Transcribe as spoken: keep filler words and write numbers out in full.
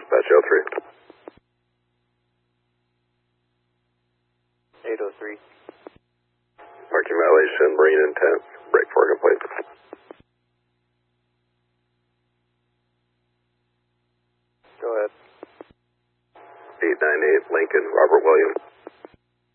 dispatch oh three. eight oh three. Parking violation, marine intent, brake for complete. Go ahead. eight nine eight Lincoln, Robert Williams.